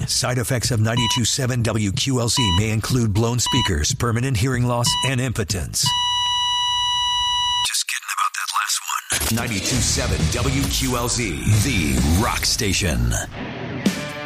Side effects of 92.7 WQLZ may include blown speakers, permanent hearing loss, and impotence. Just kidding about that last one. 92.7 WQLZ, the rock station.